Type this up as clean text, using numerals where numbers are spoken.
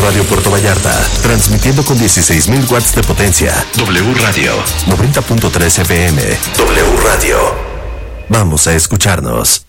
Radio Puerto Vallarta, transmitiendo con 16,000 watts de potencia. W Radio, 90.3 FM. W Radio. Vamos a escucharnos.